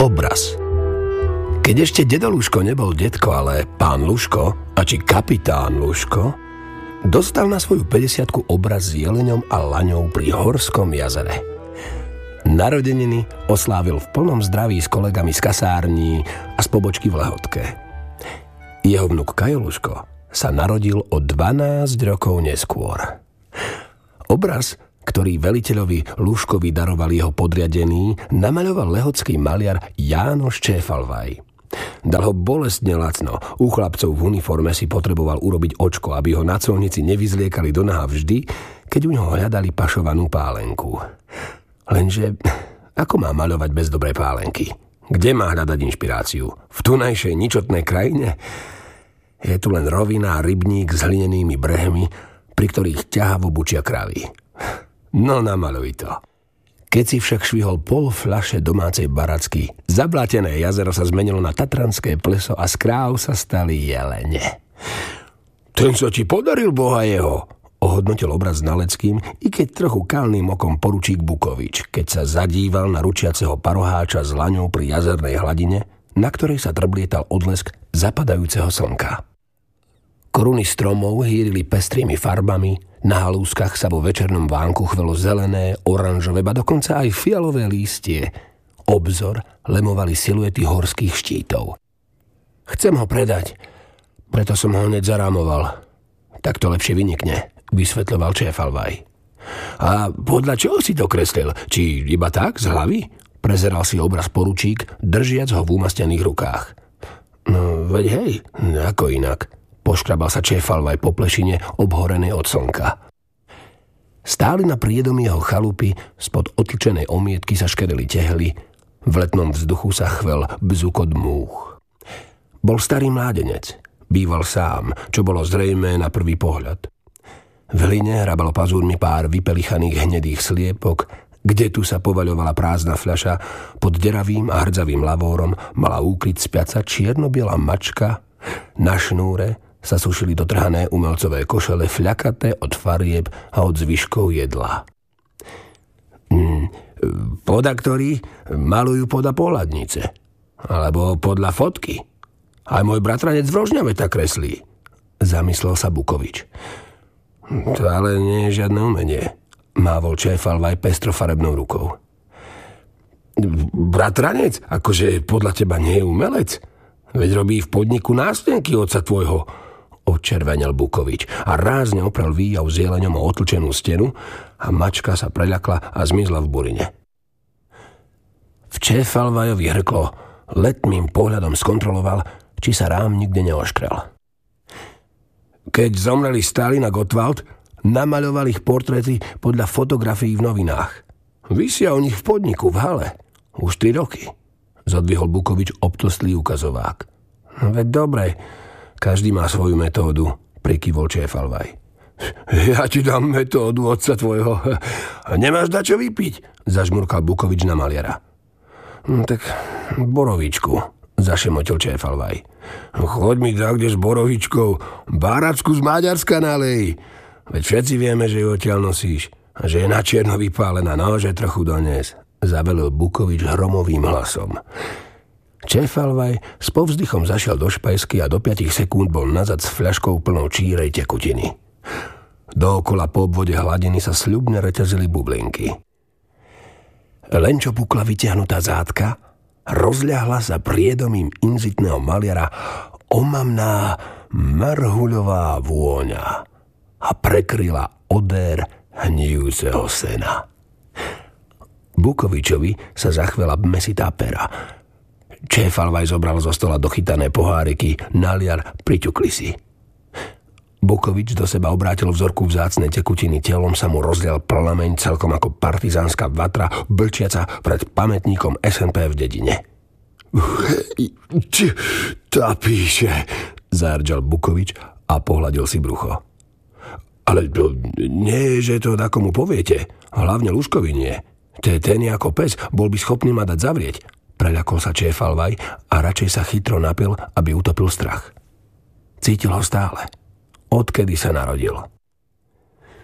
Obraz. Keď ešte dedo Lúško nebol detko, ale pán Lúško, a či kapitán Lúško, dostal na svoju 50-ku obraz s jeleňom a laňou pri Horskom jazere. Narodeniny oslávil v plnom zdraví s kolegami z kasární a z pobočky v Lehotke. Jeho vnuk Kajo Lúško sa narodil o 12 rokov neskôr. Obraz, ktorý veliteľovi Lúškovi daroval jeho podriadený, namaľoval lehotský maliar Jánoš Čéfalvaj. Dal ho bolestne lacno. U chlapcov v uniforme si potreboval urobiť očko, aby ho na colnici nevyzliekali do naha vždy, keď u ňoho hľadali pašovanú pálenku. Lenže ako má maľovať bez dobrej pálenky? Kde má hľadať inšpiráciu? V tunajšej ničotnej krajine? Je tu len rovina a rybník s hlinenými brehmi, pri ktorých ťahavo bučia kravy. No namaluj to. Keď si však švihol pol fľaše domácej baracky, zablátené jazero sa zmenilo na tatranské pleso a z kráv sa stali jelene. Ten sa ti podaril, boha jeho, ohodnotil obraz znaleckým, i keď trochu kalným okom poručík Bukovič, keď sa zadíval na ručiaceho paroháča s laňou pri jazernej hladine, na ktorej sa trblietal odlesk zapadajúceho slnka. Koruny stromov hýrili pestrými farbami, na halúskach sa vo večernom vánku chvelo zelené, oranžové, ba dokonca aj fialové lístie. Obzor lemovali siluety horských štítov. Chcem ho predať, preto som ho hneď zarámoval. Tak to lepšie vynikne, vysvetľoval Čéfalvaj. A podľa čoho si to kreslil? Či iba tak, z hlavy? Prezeral si obraz poručík, držiac ho v umastených rukách. No, veď hej, ako inak. Poškrabal sa Čéfalvaj po plešine obhorenej od slnka. Stáli na priedomí jeho chalupy, spod otlčenej omietky sa škerili tehly, v letnom vzduchu sa chvel bzukot múch. Bol starý mládenec, býval sám, čo bolo zrejmé na prvý pohľad. V hline hrabalo pazúrmi pár vypelichaných hnedých sliepok, kde tu sa povaľovala prázdna fľaša, pod deravým a hrdzavým lavórom mala úkryť spiaca čierno-biela mačka, na šnúre sa sušili dotrhané umelcové košele fľakaté od farieb a od zvyškov jedla. Podľa ktorý malujú podľa pohľadnice. Alebo podľa fotky. Aj môj bratranec v Rožňave tak kreslí. Zamyslel sa Bukovič. To ale nie je žiadne umenie. Mávol Čéfalvaj pestrofarebnou rukou. Bratranec? Akože podľa teba nie je umelec? Veď robí v podniku nástenky otca tvojho. Odčervenel Bukovič a rázne oprel výjav s jeleňom o otlčenú stenu a mačka sa preľakla a zmizla v burine. V Čéfalvajovi hrklo letmým pohľadom skontroloval, či sa rám nikde neoškrel. Keď zomreli Stalin a Gottwald, namaľoval ich portréty podľa fotografií v novinách. Visia o nich v podniku v hale. Už 3 roky. Zodvihol Bukovič obtlstlý ukazovák. Veď dobre, každý má svoju metódu, prikyvol Čéfalvaj. Ja ti dám metódu otca tvojho. Nemáš dačo vypiť, zažmurkal Bukovič na maliara. Tak borovičku, zašemotil Čéfalvaj. Choď mi tak, kde s borovičkou, báracku z Maďarska nalej. Veď všetci vieme, že ju odtiaľ nosíš a že je na čierno vypálená, nože trochu donies, zavelil Bukovič hromovým hlasom. Čéfalvaj s povzdychom zašiel do špajsky a do 5 sekúnd bol nazad s fľaškou plnou čírej tekutiny. Dookola po obvode hladiny sa sľubne reťazili bublinky. Len čo pukla vytiahnutá zátka, rozľahla sa priedomím inzitného maliara omamná marhuľová vôňa a prekryla odér hnijúceho sena. Bukovičovi sa zachvela mesitá pera. Čéfalvaj zobral zo stola dochytané poháriky, naliar, priťukli si. Bukovič do seba obrátil vzorku vzácnej tekutiny, telom sa mu rozlial plameň celkom ako partizánska vatra, blčiaca pred pamätníkom SNP v dedine. Tá píše, zárčal Bukovič a pohľadil si brucho. Ale to nie je, že to takomu poviete. Hlavne Lúškovi nie. Ten je ako pes, bol by schopný ma dať zavrieť. Preľakol sa Čéfalvaj a radšej sa chytro napil, aby utopil strach. Cítil ho stále. Odkedy sa narodil.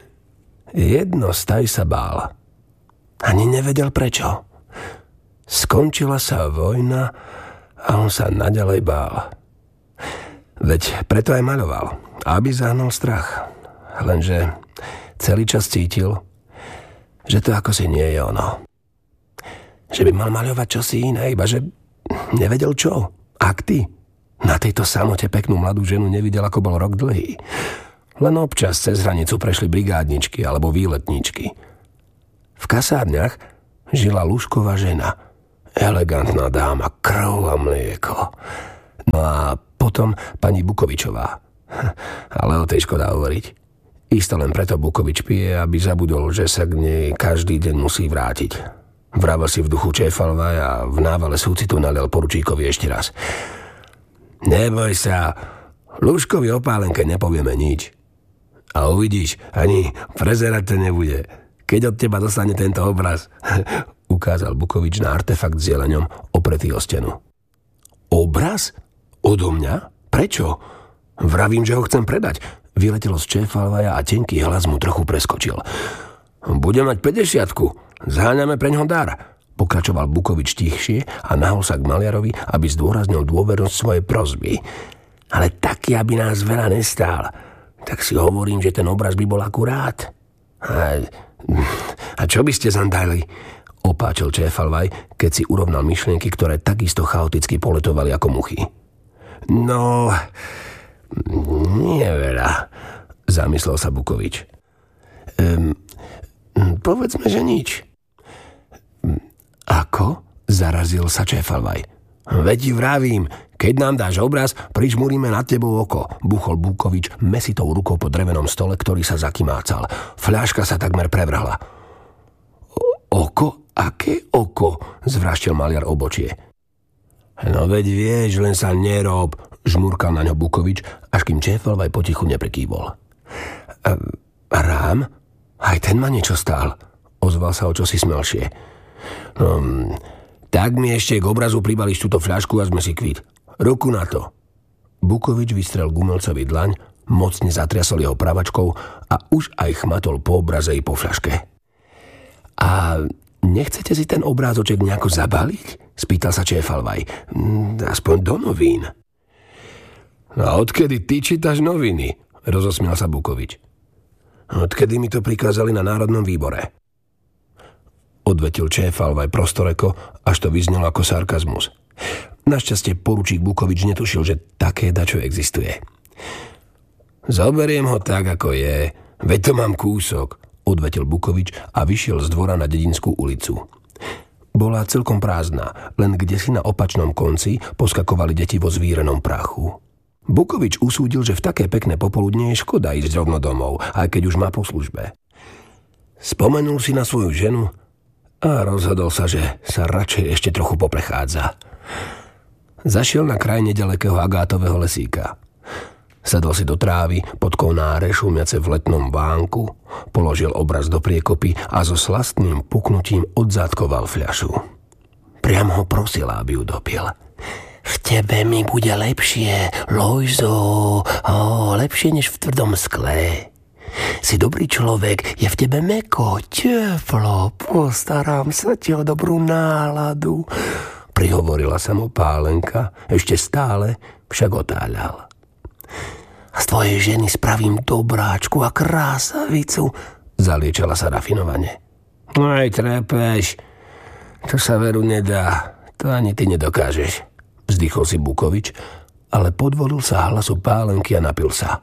Jedno staj sa bál. Ani nevedel prečo. Skončila sa vojna a on sa naďalej bál. Veď preto aj maľoval, aby zahnul strach. Lenže celý čas cítil, že to ako si nie je ono. Že by mal maľovať čosi iné, iba že nevedel čo. Akty. Na tejto samote peknú mladú ženu nevidel, ako bol rok dlhý. Len občas cez hranicu prešli brigádničky alebo výletníčky. V kasárniach žila Lušková žena. Elegantná dáma, krv a mlieko. No a potom pani Bukovičová. Ale o tej škoda hovoriť. Isto len preto Bukovič pije, aby zabudol, že sa k nej každý deň musí vrátiť. Vravel si v duchu Čefalvaj a v návale súcitu nalial poručíkovi ešte raz. Neboj sa, Luškovi o Pálenke nepovieme nič. A uvidíš, ani prezerať to nebude. Keď od teba dostane tento obraz, ukázal Bukovič na artefakt s jeleňom opretý o stenu. Obraz? Odo mňa? Prečo? Vravím, že ho chcem predať. Vyletelo z Čefalvaja a tenký hlas mu trochu preskočil. Bude mať 50-ku. Zháňame preňho dar. Pokračoval Bukovič tichšie a nahol sa k maliarovi, aby zdôraznil dôvernosť svojej prosby. Ale taký, aby nás veľa nestál. Tak si hovorím, že ten obraz by bol akurát. A čo by ste zandali? Opáčil Čefalvaj, keď si urovnal myšlienky, ktoré takisto chaoticky poletovali ako muchy. No, nie veľa, zamyslel sa Bukovič. Povedzme, že nič. Ako? Zarazil sa Čefalvaj. Veď ti vravím, keď nám dáš obraz, prižmuríme nad tebou oko, buchol Bukovič mesitou rukou po drevenom stole, ktorý sa zakymácal. Fľaška sa takmer prevrhla. Oko? Aké oko? Zvraštil maliar obočie. No veď vieš, len sa nerob, žmurkal na ňo Bukovič, až kým Čefalvaj potichu neprekývol. Rám? Aj ten ma niečo stál, ozval sa o čosi smelšie. Tak mi ešte k obrazu pribališ túto fľašku a sme si kvít. Ruku na to. Bukovič vystrel gumelcovi dlaň, mocne zatriasol jeho pravačkou a už aj chmatol po obraze i po fľaške. A nechcete si ten obrázoček nejako zabaliť? Spýtal sa Čefalvaj. Aspoň do novín. A odkedy ty čítaš noviny? Rozosmial sa Bukovič. Odkedy mi to prikázali na Národnom výbore? Odvetil Čefalvaj prostoreko, až to vyznelo ako sarkazmus. Našťastie poručík Bukovič netušil, že také dačo existuje. Zoberiem ho tak, ako je. Veď to mám kúsok, odvetil Bukovič a vyšiel z dvora na Dedinskú ulicu. Bola celkom prázdna, len kdesi na opačnom konci poskakovali deti vo zvírenom prachu. Bukovič usúdil, že v také pekné popoludnie je škoda ísť rovno domov, aj keď už má po službe. Spomenul si na svoju ženu a rozhodol sa, že sa radšej ešte trochu poprechádza. Zašiel na kraj nedalekého agátového lesíka. Sadol si do trávy pod konáre šumiace v letnom vánku, položil obraz do priekopy a so slastným puknutím odzátkoval fľašu. Priam ho prosil, aby ju dopil. V tebe mi bude lepšie, Lojzo, lepšie než v tvrdom skle. Si dobrý človek, je v tebe mäkko, teplo, postaram sa ti o dobrú náladu. Prihovorila sa mu Pálenka, ešte stále však otáľal. Z tvojej ženy spravím dobráčku a krásavicu, zaliečala sa rafinovane. Aj trepeš, to sa veru nedá, to ani ty nedokážeš, vzdychol si Bukovič, ale podvolil sa hlasu Pálenky a napil sa.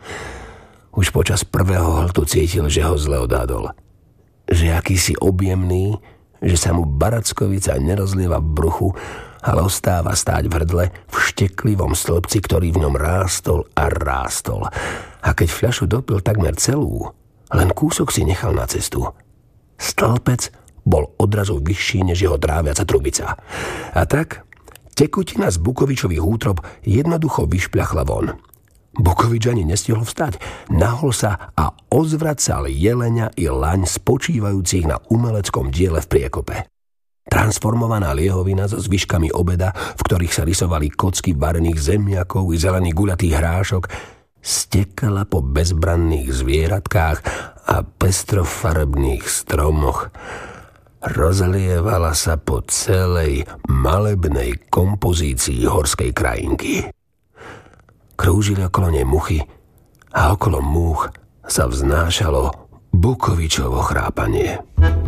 Už počas prvého hltu cítil, že ho zle odhadol. Že akýsi objemný, že sa mu barackovica nerozlieva v bruchu, ale ostáva stáť v hrdle v šteklivom stĺpci, ktorý v ňom rástol a rástol. A keď fľašu dopil takmer celú, len kúsok si nechal na cestu. Stĺpec bol odrazu vyšší než jeho tráviaca trubica. A tak tekutina z Bukovičových útrob jednoducho vyšpľachla von. Bukovič ani nestihol vstať. Nahol sa a ozvracal jeleňa i laň spočívajúcich na umeleckom diele v priekope. Transformovaná liehovina so zvyškami obeda, v ktorých sa rysovali kocky varených zemiakov i zelených guľatých hrášok, stekala po bezbranných zvieratkách a pestrofarebných stromoch. rozlievala sa po celej malebnej kompozícii horskej krajinky. Krúžili okolo nej muchy a okolo múch sa vznášalo Bukovičovo chrápanie.